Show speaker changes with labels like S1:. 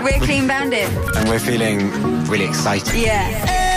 S1: We're Clean Bandit.
S2: And we're feeling really excited.
S1: Yeah.